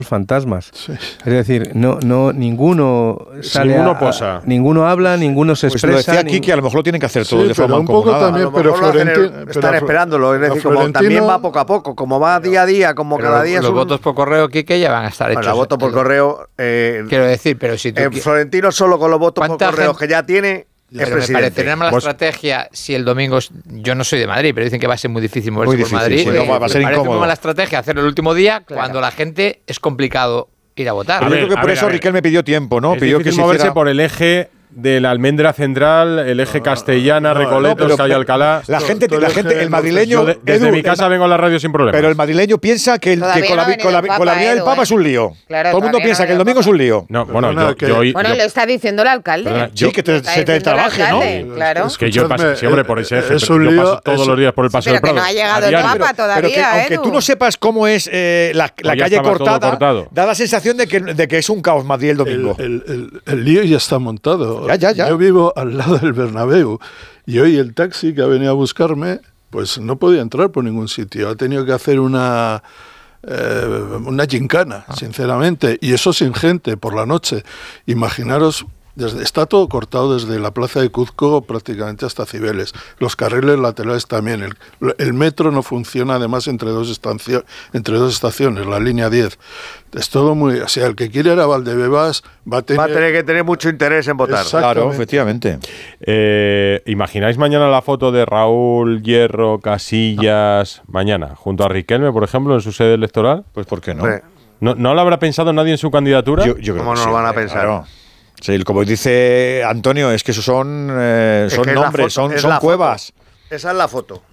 fantasmas. Sí. Es decir, ninguno sale, ninguno posa, ninguno habla, ninguno se expresa. Pues lo decía aquí, que a lo mejor lo tienen que hacer todo de forma un poco mancomunada. también, A lo mejor están esperándolo, es decir, como también va poco a poco, como va día a día, como pero cada día. Los votos por correo, Quique, ya van a estar hechos. Los votos por correo. Quiero decir, pero si tú. Florentino solo con los votos por correo que ya tiene. Pero me parecería mala estrategia si el domingo. Yo no soy de Madrid, pero dicen que va a ser muy difícil moverse por Madrid. Sí, no, va a ser incómodo. Me parece muy mala estrategia hacerlo el último día cuando la gente es complicado ir a votar. Yo creo que por eso Riquelme me pidió tiempo, ¿no? Pidió que se moverse hiciera... por el eje de la Almendra Central, el eje Castellana, Recoletos, Calle Alcalá. La gente, el madrileño... Yo desde mi casa vengo a la radio sin problema. Pero el madrileño piensa que con la venida del Papa es un lío. Claro, todo el mundo piensa que el domingo es un lío. No, bueno, lo está diciendo el alcalde. Perdona, sí, que se te trabaje, ¿no? Claro. Es que yo paso siempre por ese eje. Es un yo lío, paso todos los días por el Paseo del Prado. Pero que no ha llegado el Papa todavía, pero que, aunque tú no sepas cómo es la calle cortada, da la sensación de que es un caos Madrid el domingo. El lío ya está montado. Ya. Yo vivo al lado del Bernabéu y hoy el taxi que ha venido a buscarme pues no podía entrar por ningún sitio. Ha tenido que hacer una gincana, sinceramente, y eso sin gente por la noche. Imaginaros, está todo cortado desde la plaza de Cuzco prácticamente hasta Cibeles. Los carriles laterales también. El metro no funciona además entre dos estaciones, la línea 10. Es todo muy... O sea, el que quiere ir a Valdebebas va a tener que tener mucho interés en votar. Claro, efectivamente. ¿Imagináis mañana la foto de Raúl, Hierro, Casillas, mañana, junto a Riquelme, por ejemplo, en su sede electoral? Pues ¿por qué no? ¿No lo habrá pensado nadie en su candidatura? Yo creo ¿Cómo que no lo van a pensar? Claro. Sí, como dice Antonio, es que esos son nombres, son cuevas. Esa es la foto.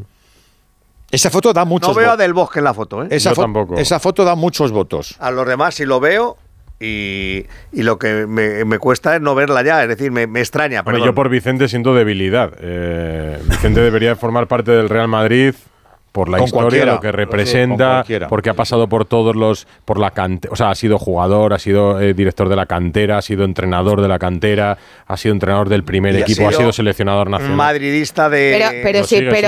Esa foto da muchos votos. No veo a Del Bosque en la foto, ¿eh? Yo tampoco. Esa foto da muchos votos. A los demás sí lo veo y lo que me cuesta es no verla ya, es decir, me extraña. Bueno, yo por Vicente siento debilidad. Vicente debería formar parte del Real Madrid por la historia, lo que representa, porque ha pasado por todos por la cantera, o sea, ha sido jugador, ha sido director de la cantera, ha sido entrenador de la cantera, ha sido entrenador del primer equipo, ha sido seleccionador nacional. Madridista de... Pero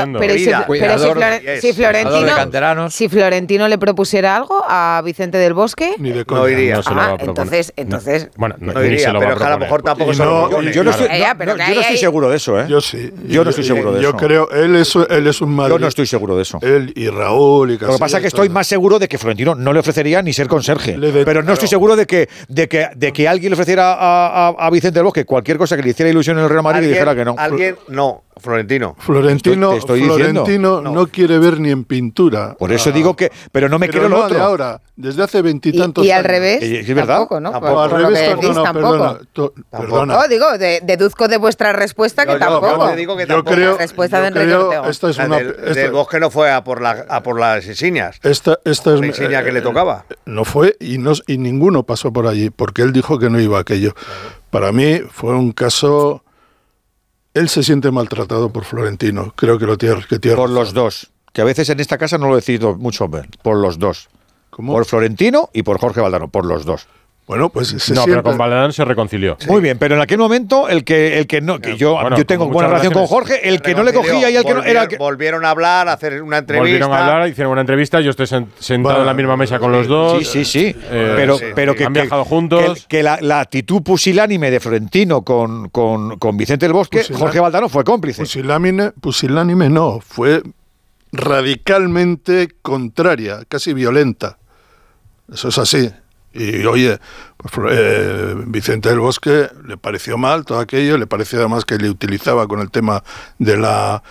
si Florentino le propusiera algo a Vicente del Bosque, no iría. No se lo va a proponer. Entonces bueno, no iría, pero que a lo mejor tampoco se lo propone. Yo no estoy seguro de eso, ¿eh? Yo sí. Yo no estoy seguro de eso. Yo creo, él es un Madrid. Yo no estoy seguro de eso. Él y Raúl y Casillas. Lo que pasa es que estoy más seguro de que Florentino no le ofrecería ni ser conserje. Pero no estoy seguro de que alguien le ofreciera a Vicente del Bosque cualquier cosa que le hiciera ilusión en el Real Madrid y dijera que no. Alguien, no, Florentino. Florentino no quiere ver ni en pintura. Por eso digo que... Pero no me creo lo otro. De ahora, desde hace 20 y tantos años. Y al revés, ¿Es verdad? Tampoco, ¿no? Al revés, perdona. No, digo, deduzco de vuestra respuesta que tampoco. Yo te digo que yo tampoco. creo, respuesta de Enrique Ortega. Esta es una... Del Bosque no fue a por las insignias. Esta es la insignia que le tocaba. No fue y ninguno pasó por allí, porque él dijo que no iba a aquello. Para mí fue un caso... Él se siente maltratado por Florentino. Creo que lo tiene. Por los dos. Que a veces en esta casa no lo decís mucho, por los dos. ¿Cómo? Por Florentino y por Jorge Valdano, por los dos. Bueno, pues pero con Valdano se reconcilió. Sí. Muy bien, pero en aquel momento el que no, que yo tengo buena relación con Jorge, el que no le cogía y el que no era volvieron a hablar, a hacer una entrevista. Volvieron a hablar, hicieron una entrevista, yo estoy sentado en la misma mesa con los dos. Sí. Pero que han viajado juntos. Que la actitud pusilánime de Florentino con Vicente del Bosque, Jorge Valdano fue cómplice. Pusilánime no, fue radicalmente contraria, casi violenta. Eso es así. Y oye, Vicente del Bosque le pareció mal todo aquello, le pareció además que le utilizaba con el tema de la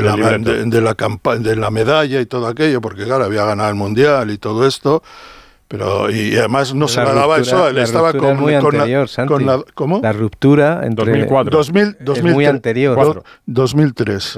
medalla y todo aquello, porque claro, había ganado el Mundial y todo esto. Pero y además no se le daba eso, él estaba con ¿cómo? La ruptura entre 2004. Es muy anterior. 2003.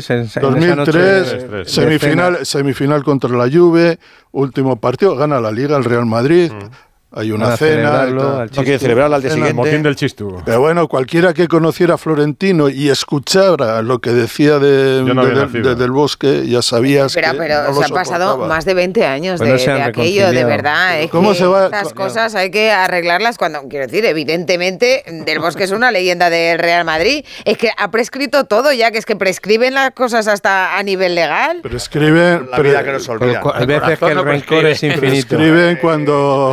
2003 semifinal contra la Juve, último partido, gana la Liga el Real Madrid. hay una cena. No quiere celebrarla al día siguiente. El motín del Chistu. Pero bueno, cualquiera que conociera a Florentino y escuchara lo que decía del Bosque, ya sabías pero no se han pasado más de 20 años de aquello, de verdad. ¿Cómo se va? Estas cosas hay que arreglarlas cuando, quiero decir, evidentemente, Del Bosque es una leyenda del Real Madrid. Es que ha prescrito todo ya, que es que prescriben las cosas hasta a nivel legal. Prescriben... La vida que nos olvida. Hay veces que el rencor es infinito. Prescriben cuando...